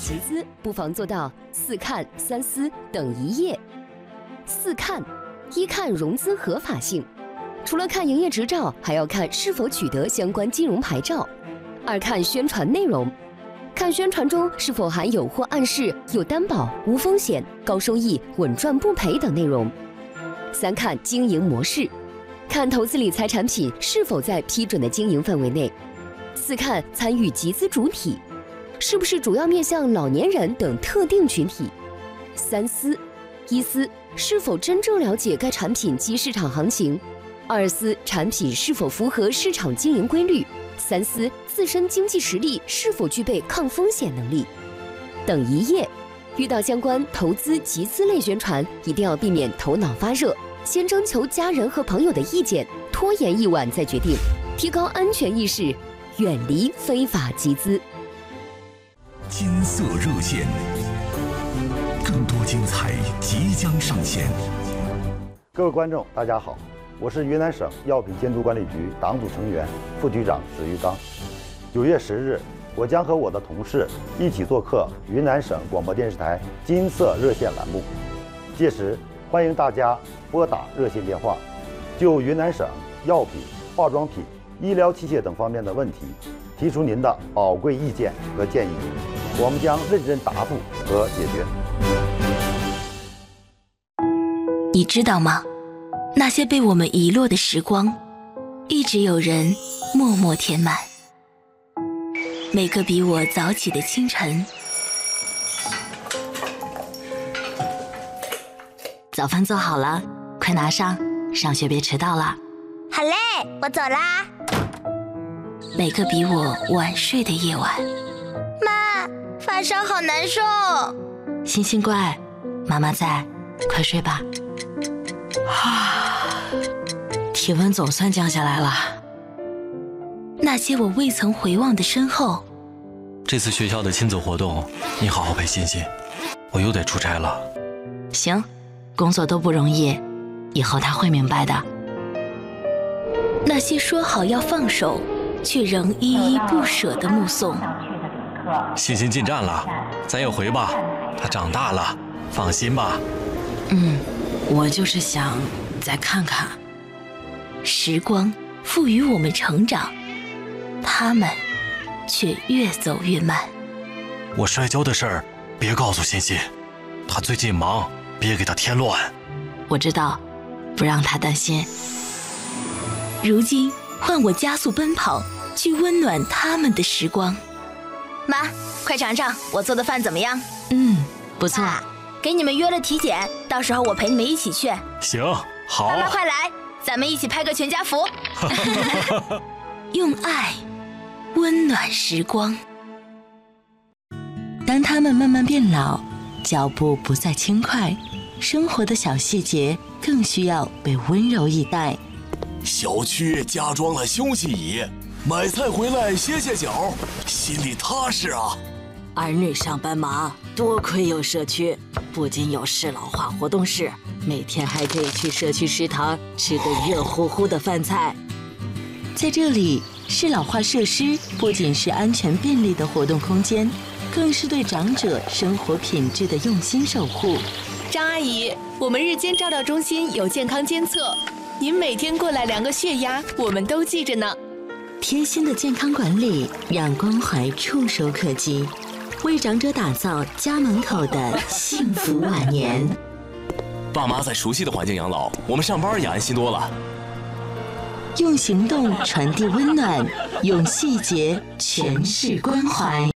集资，不妨做到4看3思等一页。4看：一看融资合法性，除了看营业执照，还要看是否取得相关金融牌照。2看宣传内容，看宣传中是否含有或暗示有担保、无风险、高收益、稳赚不赔等内容。3看经营模式，看投资理财产品是否在批准的经营范围内。4看参与集资主体，是不是主要面向老年人等特定群体。3思：一思，是否真正了解该产品及市场行情；2思，产品是否符合市场经营规律；3思，自身经济实力是否具备抗风险能力。等一页，遇到相关投资集资类宣传，一定要避免头脑发热，先征求家人和朋友的意见，拖延一晚再决定，提高安全意识，远离非法集资。 金色热线，更多精彩即将上线。 各位观众，大家好，我是云南省药品监督管理局党组成员、副局长史玉刚。9月10日，我将和我的同事一起做客云南省广播电视台金色热线栏目，届时欢迎大家拨打热线电话，就云南省药品、化妆品、医疗器械等方面的问题提出您的宝贵意见和建议，我们将认真答复和解决。 你知道吗？那些被我们遗落的时光，一直有人默默填满。每个比我早起的清晨，早饭做好了，快拿上，上学别迟到了。 好嘞，我走啦。 每个比我晚睡的夜晚， 妈，发烧好难受。 星星乖，妈妈在，快睡吧。体温总算降下来了。那些我未曾回望的身后。 这次学校的亲子活动，你好好陪欣欣，我又得出差了。 行，工作都不容易，以后他会明白的。那些说好要放手，却仍依依不舍的目送。 欣欣进站了，咱也回吧，她长大了，放心吧。 我就是想再看看。时光赋予我们成长，他们却越走越慢。 我摔跤的事儿别告诉欣欣，她最近忙，别给她添乱。 我知道，不让她担心。如今换我加速奔跑，去温暖他们的时光。 妈，快尝尝我做的饭怎么样？ 不错。 给你们约了体检，到时候我陪你们一起去。 行，好。 妈妈快来，咱们一起拍个全家福。 用爱温暖时光。当他们慢慢变老，脚步不再轻快，生活的小细节更需要被温柔以待。 小区加装了休息椅，买菜回来歇歇脚，心里踏实啊。 儿女上班忙，多亏有社区，不仅有适老化活动室，每天还可以去社区食堂吃个热乎乎的饭菜。 在这里，适老化设施不仅是安全便利的活动空间，更是对长者生活品质的用心守护。 张阿姨，我们日间照料中心有健康监测，您每天过来量个血压，我们都记着呢。 贴心的健康管理，让关怀触手可及，为长者打造家门口的幸福晚年。 爸妈在熟悉的环境养老，我们上班也安心多了。 用行动传递温暖，用细节诠释关怀。